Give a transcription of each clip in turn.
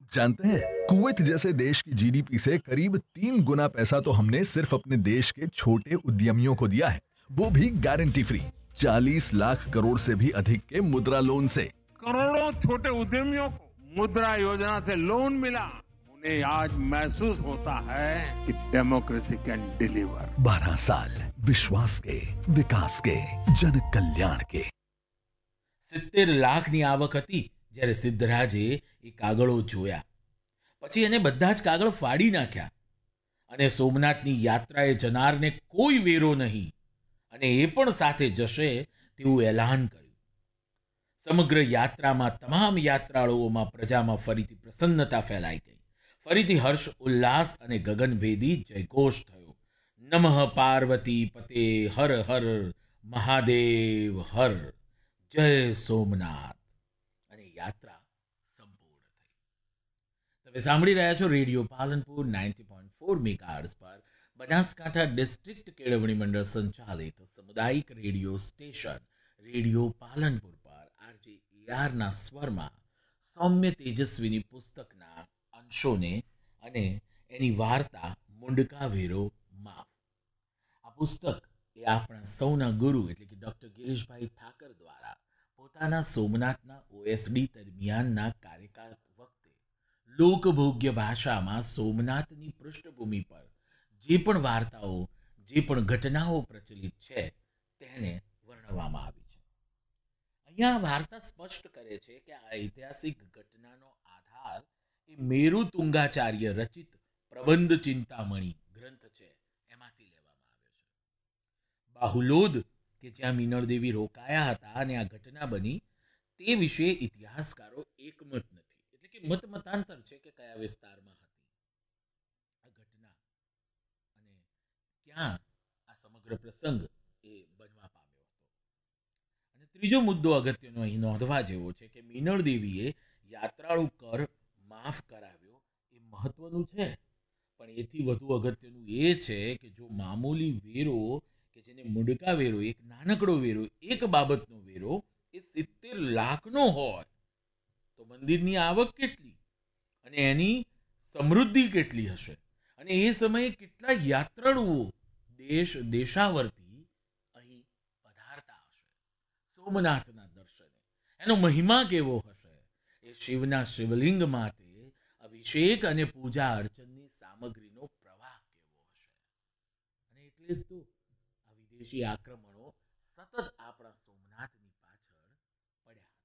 जानते हैं, कुवैत जैसे देश की जीडीपी से करीब 3 गुना पैसा तो हमने सिर्फ अपने देश के छोटे उद्यमियों को दिया है, वो भी गारंटी फ्री। 40 लाख करोड़ से भी अधिक के मुद्रा लोन से। करोड़ों छोटे उद्यमियों को मुद्रा योजना से लोन मिला। उन्हें आज महसूस होता है कि डेमोक्रेसी कैन डिलीवर। 12 साल विश्वास के, विकास के, जन कल्याण के। 70 લાખની આવક હતી જ્યારે સિદ્ધરાજે એ કાગળો જોયા. પછી એને બધા જ કાગળ ફાડી નાખ્યા અને સોમનાથની યાત્રાએ જનારને કોઈ વેરો નહીં અને એ પણ સાથે જશે તેવું એલાન કર્યું. સમગ્ર યાત્રામાં તમામ યાત્રાળુઓમાં પ્રજામાં ફરીથી પ્રસન્નતા ફેલાઈ ગઈ. ફરીથી હર્ષ ઉલ્લાસ અને ગગનભેદી જયઘોષ થયો. નમઃ પાર્વતી પતે હર હર મહાદેવ હર, જય સોમનાથ. અને યાત્રા સંપૂર્ણ થઈ. તમે સાંભળી રહ્યા છો રેડિયો પાલનપુર 90.4 મેગાહર્ટ્ઝ પર બનાસકાંઠા ડિસ્ટ્રિક્ટ કેળવણી મંડળ સંચાલિત સામુદાયિક રેડિયો સ્ટેશન રેડિયો પાલનપુર પર આરજે AR ના સ્વરમાં સૌમ્ય તેજસ્વીની પુસ્તકના અંશોને અને એની વાર્તા મુંડકા વેરો માફ. આ પુસ્તક એ આપણા સૌના ગુરુ એટલે કે ડૉક્ટર ગિરીશભાઈ ઠાકર દ્વારા પોતાના સોમનાથના OSD દરમિયાનના કાર્યકાળ વખતે લોકભોગ્ય ભાષામાં સોમનાથની પૃષ્ઠભૂમિ પર જે પણ વાર્તાઓ, જે પણ ઘટનાઓ પ્રચલિત છે તેને વર્ણવવામાં આવી છે. અહીંયા વાર્તા સ્પષ્ટ કરે છે કે આ ઐતિહાસિક ઘટનાનો આધાર એ મેરુ તુંગાચાર્ય રચિત પ્રબંધ ચિંતામણી ગ્રંથ છે એમાંથી લેવામાં આવ્યો છે. બાહુલોદ કે જ્યાં મીનળદેવી રોકાયા હતા અને આ ઘટના બની તે વિશે ઇતિહાસકારો એકમત નથી, એટલે કે મત મતાંતર છે કે કયા વિસ્તારમાં હતી આ ઘટના અને ક્યાં આ સમગ્ર પ્રસંગ એ બનવા પામ્યો હતો. અને ત્રીજો મુદ્દો અગત્યનો અહીં નોંધવા જેવો છે કે મીનળદેવીએ યાત્રાળુ કર માફ કરાવ્યો એ મહત્વનું છે, પણ એથી વધુ અગત્યનું એ છે કે જો મામૂલી વેરો કે જેને મુંડકા વેરો, એક નાનકડો વેરો, એક બાબતનો વેરો એ 70 લાખનો હોય તો મંદિરની આવક કેટલી અને એની સમૃદ્ધિ કેટલી હશે અને એ સમયે કેટલા યાત્રાળુઓ દેશ દેશાવરથી અહીં પધારતા હશે સોમનાથના દર્શને. એનો મહિમા કેવો હશે, એ શિવના શિવલિંગ માટે અભિષેક અને પૂજા અર્ચનની સામગ્રીનો પ્રવાહ કેવો હશે. અને એટલે જ તો વિદેશી આક્રમણો સતત આપણા સોમનાથની પાછળ પડ્યા હતા.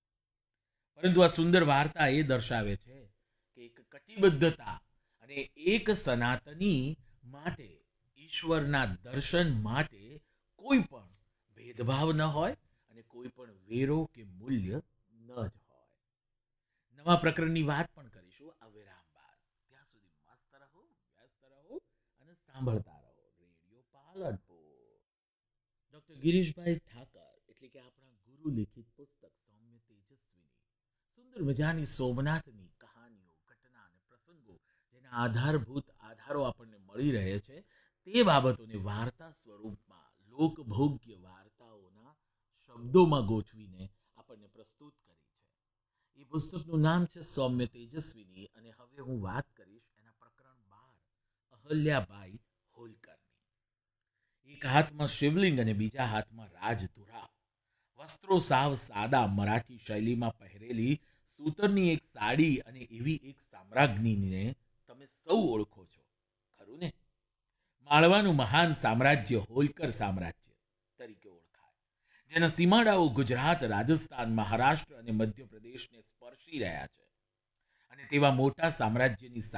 પરંતુ આ સુંદર વાર્તા એ દર્શાવે છે કે એક કટિબદ્ધતા અને એક સનાતની માટે ઈશ્વરના દર્શન માટે કોઈ પણ ભેદભાવ ન હોય અને કોઈ પણ વેરો કે મૂલ્ય ન જ હોય. નવા પ્રકરણની વાત પણ કરીશું આ વિરામ બાદ. ત્યાં સુધી મસ્ત રહો, વ્યસ્ત રહો અને સાંભળતા રહો રેડિયો પાલનપુર. ડૉક્ટર ગિરીશભાઈ ઠાકર એટલે કે આપણા ગુરુ લિખિત પુસ્તક સૌમ્ય તેજસ્વીની સુંદર મજાની સોમનાથની કહાનીઓ, ઘટના અને પ્રસંગો જેના આધારભૂત આધારો આપણને મળી રહે છે તે બાબતોને વાર્તા સ્વરૂપમાં લોકભોગ્ય વાર્તાઓના શબ્દોમાં ગોઠવીને આપણને પ્રસ્તુત કરી છે. એ પુસ્તકનું નામ છે સૌમ્ય તેજસ્વીની અને હવે હું વાત કરીશ એના પ્રકરણ 12 અહલ્યાબાઈ હોલકરની. એક હાથમાં શિવલિંગ અને બીજા હાથમાં રાજધુરા. વસ્ત્રો સાવ સાદા મરાઠી શૈલીમાં પહેરેલી સૂતરની એક સાડી અને એવી એક સામ્રાજ્ઞીને તમે સૌ ઓળખો છો, ખરું ને? માળવાનું મહાન સામ્રાજ્ય હોલકર સામ્રાજ્ય તરીકે ઓળખાય, જેના સીમાડાઓ ગુજરાત, રાજસ્થાન, મહારાષ્ટ્ર અને મધ્યપ્રદેશને સ્પર્શી રહ્યા છે. અને તેવા મોટા સામ્રાજ્યની